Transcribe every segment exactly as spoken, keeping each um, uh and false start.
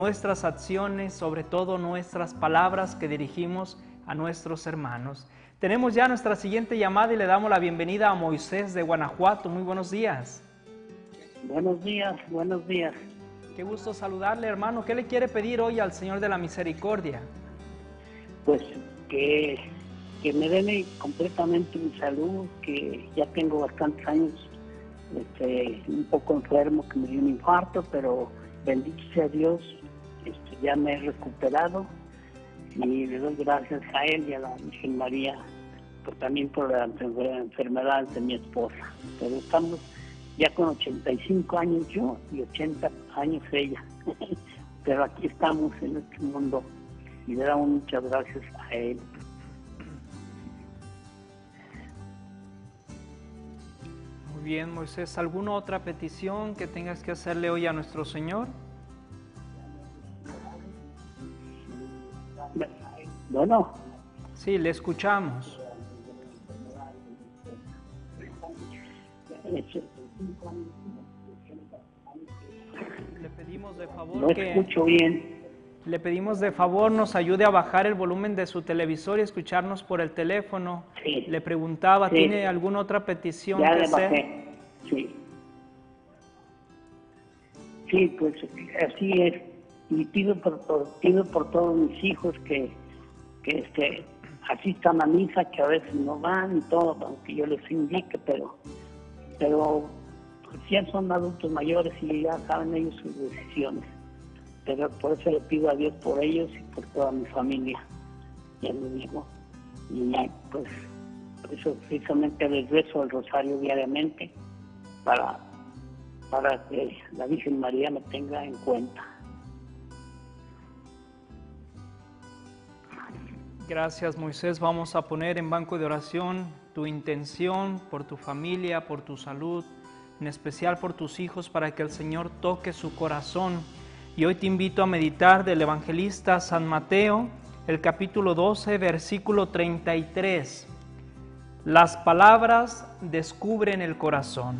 nuestras acciones, sobre todo nuestras palabras que dirigimos a nuestros hermanos. Tenemos ya nuestra siguiente llamada y le damos la bienvenida a Moisés de Guanajuato. Muy buenos días. Buenos días, buenos días. Qué gusto saludarle, hermano. ¿Qué le quiere pedir hoy al Señor de la Misericordia? Pues que, que me den completamente mi salud, que ya tengo bastantes años este, un poco enfermo, que me dio un infarto, pero bendito sea Dios, este, ya me he recuperado y le doy gracias a Él y a la Virgen María, pues también por la enfermedad de mi esposa. Pero estamos ya con ochenta y cinco años yo y ochenta años ella, pero aquí estamos en este mundo y le damos muchas gracias a Él. Muy bien, Moisés, ¿alguna otra petición que tengas que hacerle hoy a nuestro Señor? Bueno. Sí, le escuchamos. Le pedimos de favor no que... escucho bien. Le pedimos de favor nos ayude a bajar el volumen de su televisor y escucharnos por el teléfono. Sí. Le preguntaba, Sí. ¿tiene alguna otra petición ya que le hacer? Bajé. Sí. Sí, pues así es. Y pido por, por, pido por todos mis hijos que, que este, asistan a misa, que a veces no van y todo, aunque yo les indique, pero, pero pues ya son adultos mayores y ya saben ellos sus decisiones. Pero por eso le pido a Dios por ellos y por toda mi familia, ya lo digo. Y pues por eso precisamente les rezo el rosario diariamente para, para que la Virgen María me tenga en cuenta. Gracias, Moisés. Vamos a poner en banco de oración tu intención por tu familia, por tu salud, en especial por tus hijos, para que el Señor toque su corazón. Y hoy te invito a meditar del evangelista San Mateo, el capítulo doce, versículo treinta y tres. Las palabras descubren el corazón.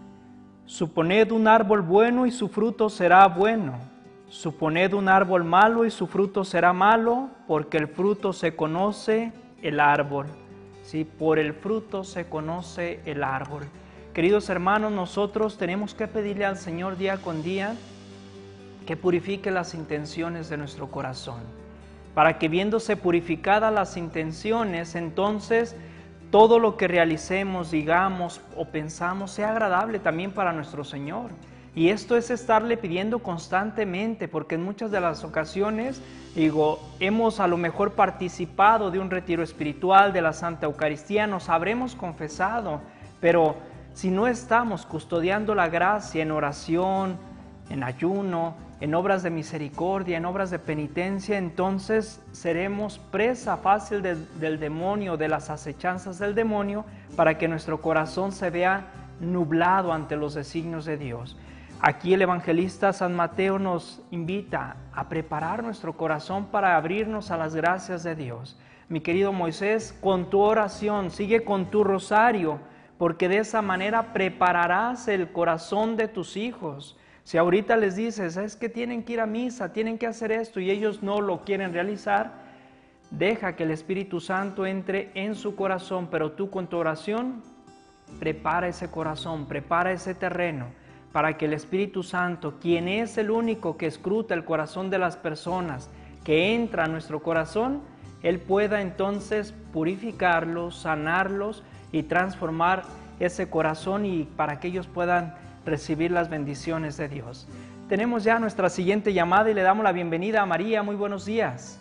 Suponed un árbol bueno y su fruto será bueno. Suponed un árbol malo y su fruto será malo, porque el fruto se conoce el árbol. Sí, por el fruto se conoce el árbol. Queridos hermanos, nosotros tenemos que pedirle al Señor día con día que purifique las intenciones de nuestro corazón, para que viéndose purificadas las intenciones, entonces todo lo que realicemos, digamos o pensamos sea agradable también para nuestro Señor. Y esto es estarle pidiendo constantemente, porque en muchas de las ocasiones, digo, hemos a lo mejor participado de un retiro espiritual, de la Santa Eucaristía, nos habremos confesado, pero si no estamos custodiando la gracia en oración, en ayuno, en obras de misericordia, en obras de penitencia, entonces seremos presa fácil de, del demonio, de las acechanzas del demonio, para que nuestro corazón se vea nublado ante los designios de Dios. Aquí el evangelista San Mateo nos invita a preparar nuestro corazón para abrirnos a las gracias de Dios. Mi querido Moisés, con tu oración, sigue con tu rosario, porque de esa manera prepararás el corazón de tus hijos. Si ahorita les dices, es que tienen que ir a misa, tienen que hacer esto y ellos no lo quieren realizar, deja que el Espíritu Santo entre en su corazón, pero tú con tu oración prepara ese corazón, prepara ese terreno, para que el Espíritu Santo, quien es el único que escruta el corazón de las personas, que entra a nuestro corazón, Él pueda entonces purificarlos, sanarlos y transformar ese corazón, y para que ellos puedan recibir las bendiciones de Dios. Tenemos ya nuestra siguiente llamada y le damos la bienvenida a María. Muy buenos días.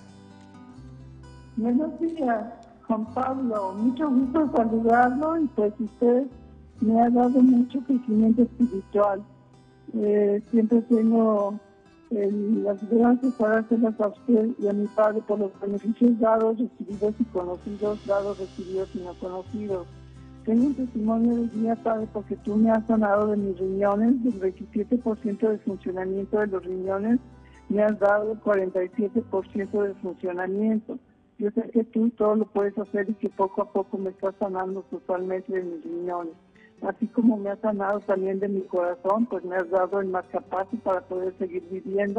Buenos días, Juan Pablo. Mucho gusto saludarlo y pues usted me ha dado mucho crecimiento espiritual. Eh, siempre tengo eh, las gracias para dárselas a usted y a mi padre por los beneficios dados, recibidos y conocidos, dados, recibidos y no conocidos. Tengo un testimonio de día, Padre, porque tú me has sanado de mis riñones, del veintisiete por ciento de funcionamiento de los riñones, me has dado el cuarenta y siete por ciento de funcionamiento. Yo sé que tú todo lo puedes hacer y que poco a poco me estás sanando totalmente de mis riñones. Así como me has sanado también de mi corazón, pues me has dado el marcapaso para poder seguir viviendo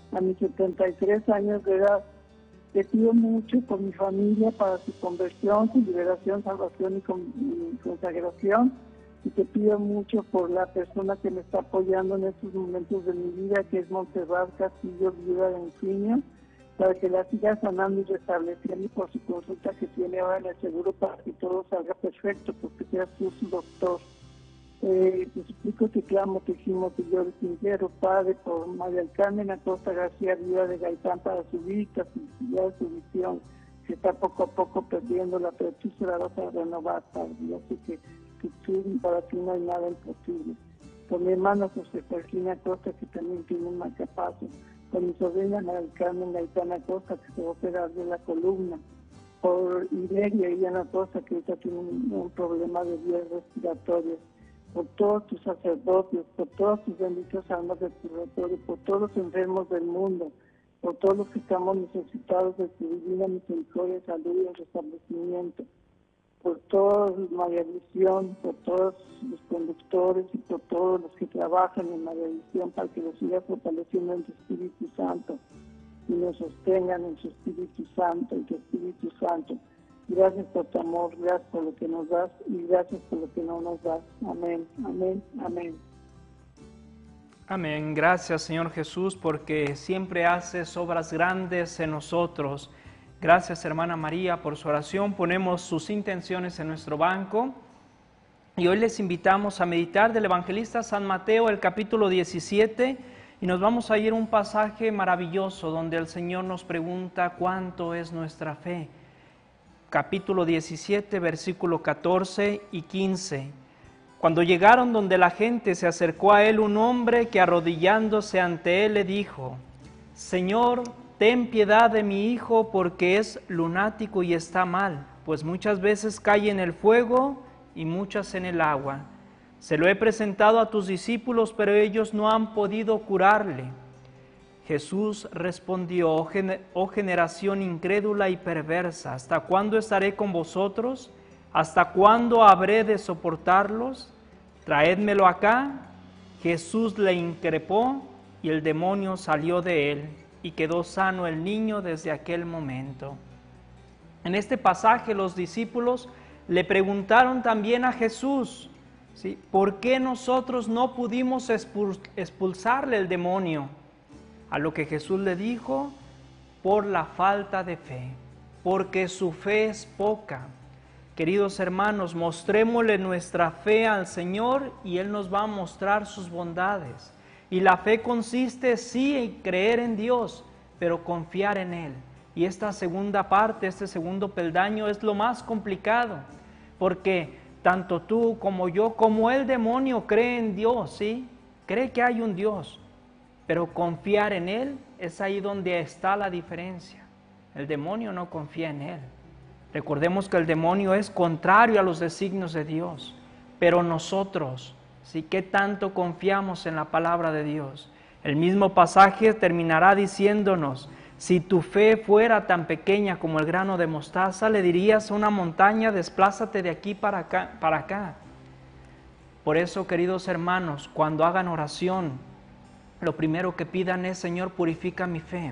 a mis setenta y tres años de edad. Te pido mucho por mi familia para su conversión, su liberación, salvación y, con, y consagración. Y te pido mucho por la persona que me está apoyando en estos momentos de mi vida, que es Montserrat Castillo, viuda de Enciño, para que la siga sanando y restableciendo, y por su consulta que tiene ahora le aseguro para que todo salga perfecto, porque seas tú su doctor. Eh, te suplico, te clamo, te gimo, te lloro sincero, Padre, por María del Carmen Acosta García, viuda de Gaitán, para su vista, su de su visión, que está poco a poco perdiéndola, pero tú se la vas a renovar, Padre. Yo sé que, que tú, para ti no hay nada imposible. Por mi hermano José Joaquín Acosta, que también tiene un marcapaso. Por mi sobrina María del Carmen Gaitán Acosta, que se va a operar de la columna. Por Iberia y Ana Acosta, que ahorita tiene un, un problema de vías respiratorias. Por todos tus sacerdotes, por todas tus benditas almas de purgatorio, por todos los enfermos del mundo, por todos los que estamos necesitados de tu divina misericordia, salud y restablecimiento, por todos María Visión, por todos los conductores y por todos los que trabajan en María Visión, para que los sigas fortaleciendo en tu Espíritu Santo y nos sostengan en su Espíritu Santo y tu Espíritu Santo. Gracias por tu amor, gracias por lo que nos das y gracias por lo que no nos das. Amén, amén, amén. Amén. Gracias, Señor Jesús, porque siempre haces obras grandes en nosotros. Gracias, hermana María, por su oración. Ponemos sus intenciones en nuestro banco. Y hoy les invitamos a meditar del Evangelista San Mateo, el capítulo diecisiete, y nos vamos a ir a un pasaje maravilloso donde el Señor nos pregunta cuánto es nuestra fe. Capítulo diecisiete, versículo catorce y quince. Cuando llegaron donde la gente, se acercó a él un hombre que, arrodillándose ante él, le dijo: Señor, ten piedad de mi hijo, porque es lunático y está mal, pues muchas veces cae en el fuego y muchas en el agua. Se lo he presentado a tus discípulos, pero ellos no han podido curarle. Jesús respondió: oh, gener- oh generación incrédula y perversa, ¿hasta cuándo estaré con vosotros? ¿Hasta cuándo habré de soportarlos? Traédmelo acá. Jesús le increpó y el demonio salió de él y quedó sano el niño desde aquel momento. En este pasaje los discípulos le preguntaron también a Jesús, ¿sí?, ¿por qué nosotros no pudimos expulsarle el demonio? A lo que Jesús le dijo: por la falta de fe, porque su fe es poca. Queridos hermanos, mostrémosle nuestra fe al Señor y Él nos va a mostrar sus bondades. Y la fe consiste sí en creer en Dios, pero confiar en Él. Y esta segunda parte, este segundo peldaño es lo más complicado, porque tanto tú como yo, como el demonio, cree en Dios, ¿sí? Cree que hay un Dios. Pero confiar en Él es ahí donde está la diferencia. El demonio no confía en Él. Recordemos que el demonio es contrario a los designios de Dios. Pero nosotros, ¿sí?, ¿qué tanto confiamos en la palabra de Dios? El mismo pasaje terminará diciéndonos: si tu fe fuera tan pequeña como el grano de mostaza, le dirías a una montaña: desplázate de aquí para acá, para acá. Por eso, queridos hermanos, cuando hagan oración, lo primero que pidan es: Señor, purifica mi fe.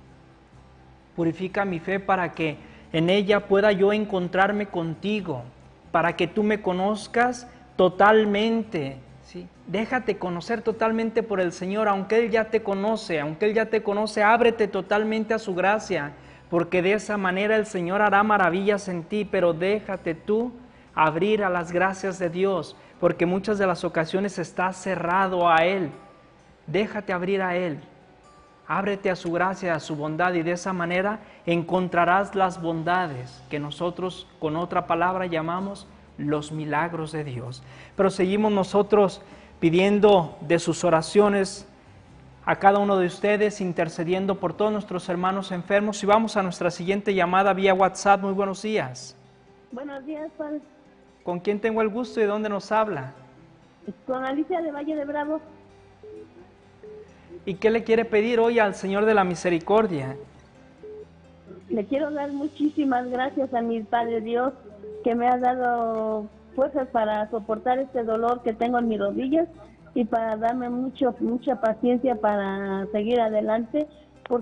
Purifica mi fe para que en ella pueda yo encontrarme contigo, para que tú me conozcas totalmente, ¿sí? Déjate conocer totalmente por el Señor, aunque Él ya te conoce, aunque Él ya te conoce, ábrete totalmente a su gracia, porque de esa manera el Señor hará maravillas en ti, pero déjate tú abrir a las gracias de Dios, porque muchas de las ocasiones estás cerrado a Él. Déjate abrir a Él, ábrete a su gracia, a su bondad, y de esa manera encontrarás las bondades que nosotros con otra palabra llamamos los milagros de Dios. Pero seguimos nosotros pidiendo de sus oraciones a cada uno de ustedes, intercediendo por todos nuestros hermanos enfermos, y vamos a nuestra siguiente llamada vía WhatsApp. Muy buenos días. Buenos días, Padre. ¿Con quién tengo el gusto y de dónde nos habla? Con Alicia de Valle de Bravo. ¿Y qué le quiere pedir hoy al Señor de la Misericordia? Le quiero dar muchísimas gracias a mi Padre Dios, que me ha dado fuerzas para soportar este dolor que tengo en mis rodillas, y para darme mucho mucha paciencia para seguir adelante,